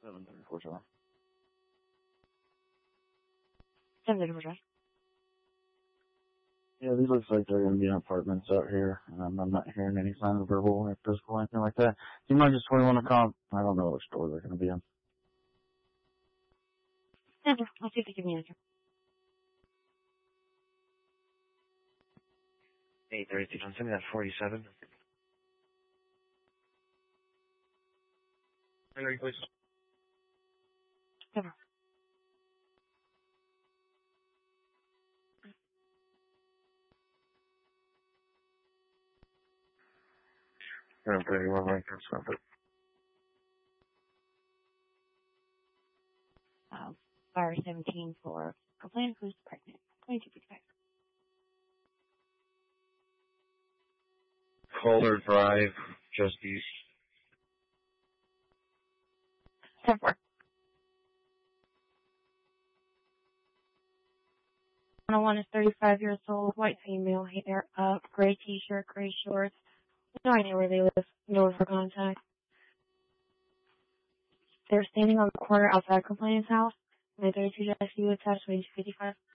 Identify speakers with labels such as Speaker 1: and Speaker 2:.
Speaker 1: 734.
Speaker 2: 734.
Speaker 1: Yeah, these looks like they're going to be in apartments out here. I'm not hearing any sign of verbal or physical or anything like that. Do you mind just 21 to call? I don't know which store they're going to be in.
Speaker 2: I'll see if they give me an answer.
Speaker 3: 832, John, send me that 47. Henry, please.
Speaker 2: Never.
Speaker 3: I'm pretty well right there, stop it.
Speaker 2: Fire 17 for complaint who's pregnant. 2255.
Speaker 3: Calder Drive, just east.
Speaker 2: 7-4. 101 is 35 years old, white female, hair up, gray t-shirt, gray shorts. No idea where they live. No for contact. They're standing on the corner outside complainant's house. 932 SU attached 2255.